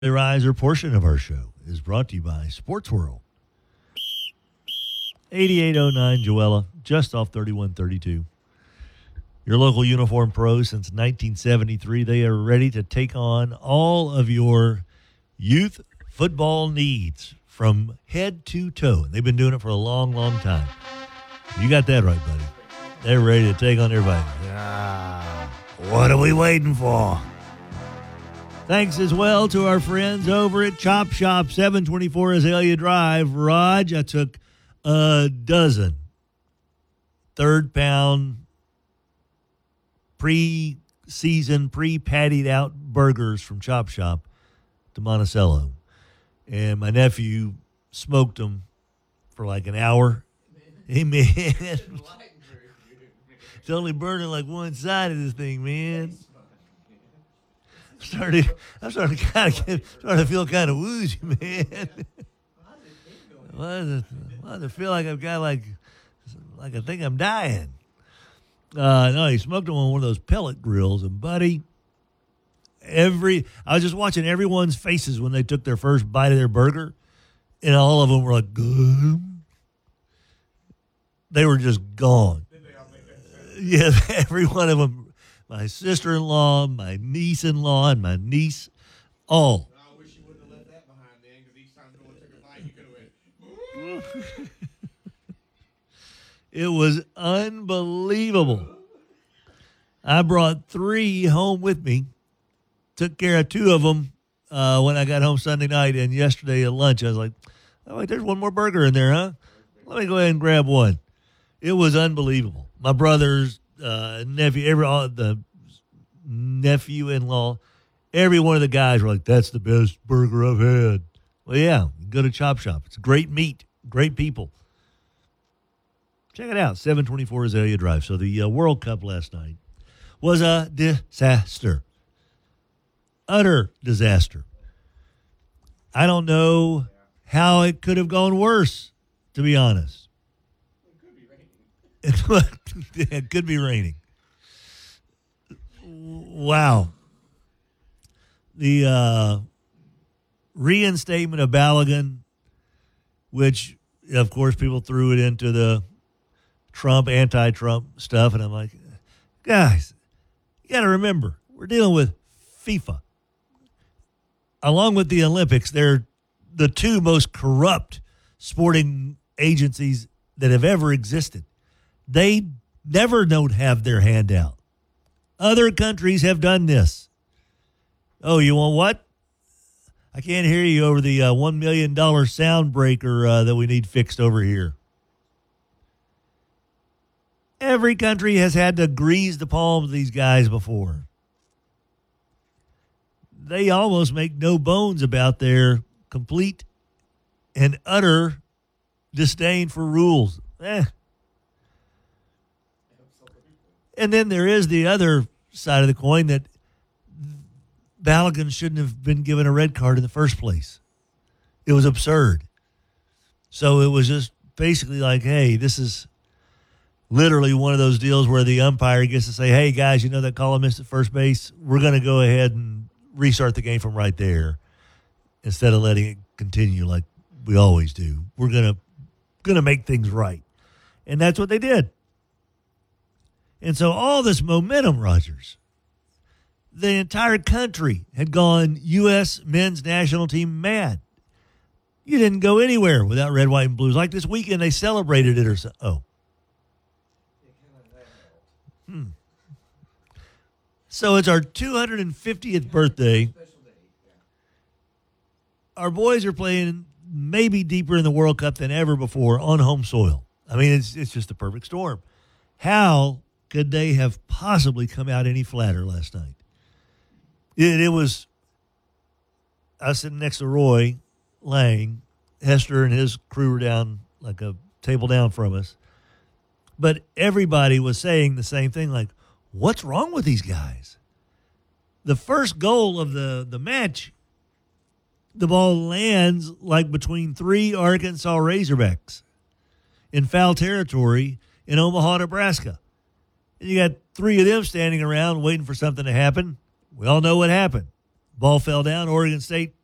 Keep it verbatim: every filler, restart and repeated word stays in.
The Riser portion of our show is brought to you by Sports World. eighty-eight oh nine Joella, just off thirty-one thirty-two. Your local uniform pro since nineteen seventy-three. They are ready to take on all of your youth football needs from head to toe. They've been doing it for a long, long time. You got that right, buddy. They're ready to take on everybody. Ah, what are we waiting for? Thanks as well to our friends over at Chop Shop, seven twenty-four Azalea Drive. Raj, I took a dozen third pound pre-season, pre-pattied out burgers from Chop Shop to Monticello. And my nephew smoked them for like an hour. Amen. It's only burning like one side of this thing, man. Started, I'm starting to kind of get, starting to feel kind of woozy, man. Why does it, why does it feel like I've got like, like I think I'm dying? Uh, no, he smoked them on one of those pellet grills, and buddy, every I was just watching everyone's faces when they took their first bite of their burger, and all of them were like, good. They were just gone. Yeah, every one of them. My sister-in-law, my niece-in-law, and my niece, all. I wish you wouldn't have left that behind then, because each time someone took a bite, you could have went. It was unbelievable. I brought three home with me, took care of two of them uh, when I got home Sunday night, and yesterday at lunch, I was like, oh, wait, there's one more burger in there, huh? Let me go ahead and grab one. It was unbelievable. My brothers, Uh, nephew, every all the nephew-in-law, every one of the guys were like, "That's the best burger I've had." Well, yeah, go to Chop Shop. It's great meat, great people. Check it out, seven twenty-four Azalea Drive. So the uh, World Cup last night was a disaster, utter disaster. I don't know how it could have gone worse, to be honest. It could be raining. Wow. The uh, reinstatement of Balogun, which, of course, people threw it into the Trump, anti-Trump stuff. And I'm like, guys, you got to remember, we're dealing with FIFA. Along with the Olympics, they're the two most corrupt sporting agencies that have ever existed. They never don't have their hand out. Other countries have done this. Oh, you want what? I can't hear you over the uh, one million dollars sound breaker uh, that we need fixed over here. Every country has had to grease the palms of these guys before. They almost make no bones about their complete and utter disdain for rules. Eh. And then there is the other side of the coin that Balogun shouldn't have been given a red card in the first place. It was absurd. So it was just basically like, hey, this is literally one of those deals where the umpire gets to say, hey, guys, you know that call I missed at first base? We're going to go ahead and restart the game from right there instead of letting it continue like we always do. We're going to going to make things right. And that's what they did. And so all this momentum, Rogers, the entire country had gone U S men's national team mad. You didn't go anywhere without red, white, and blues. Like this weekend, they celebrated it or so. Oh. Hmm. So it's our two hundred fiftieth birthday. Our boys are playing maybe deeper in the World Cup than ever before on home soil. I mean, it's it's just the perfect storm. How could they have possibly come out any flatter last night? It, it was, I was sitting next to Roy Lang. Hester and his crew were down like a table down from us. But everybody was saying the same thing, like, what's wrong with these guys? The first goal of the, the match, the ball lands like between three Arkansas Razorbacks in foul territory in Omaha, Nebraska. And you got three of them standing around waiting for something to happen. We all know what happened. Ball fell down. Oregon State